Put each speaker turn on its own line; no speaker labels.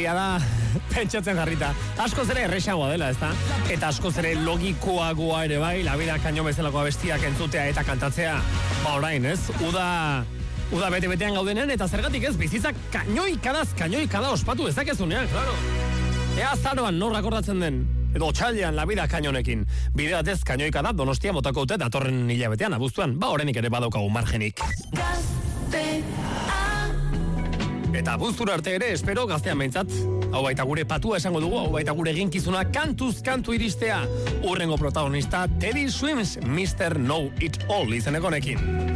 egia da, pentsatzen jarrita. Askoz ere erresagoa dela, ezta? Eta askoz ere logikoagoa ere bai, La vida kaino bezalako abestiak entzutea eta kantatzea. Ba orain, ez? Uda bete-betean gaudenean, eta zergatik ez, bizitzak kainoikada ospatu ezakezunean, claro. Ea azaroan nor akordatzen den, edo otxailean La vida kainonekin. Bide batez kainoikada Donostia botako dute datorren hilabetean, abuztuan, ba oraindik ere badaukagu margenik. Eta abuztura arte ere, espero gaztean behintzat. Hau baita gure patua esango dugu, hau baita gure eginkizuna kantuz kantu iristea. Urrengo protagonista, Teddy Swims, Mr. Know It All izenekonekin.